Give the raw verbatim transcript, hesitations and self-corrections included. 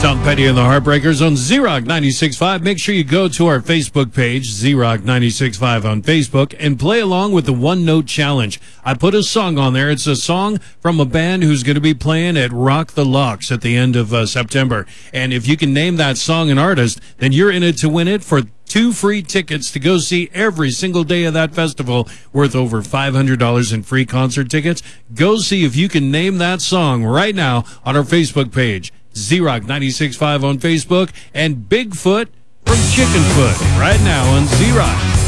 Tom Petty and the Heartbreakers on Z-Rock ninety-six point five. Make sure you go to our Facebook page, Z-Rock ninety-six point five on Facebook, and play along with the One Note Challenge. I put a song on there. It's a song from a band who's going to be playing at Rock the Locks at the end of uh, September. And if you can name that song and artist, then you're in it to win it for two free tickets to go see every single day of that festival, worth over five hundred dollars in free concert tickets. Go see if you can name that song right now on our Facebook page. Z-Rock ninety-six point five on Facebook, and Bigfoot from Chickenfoot right now on Z-Rock.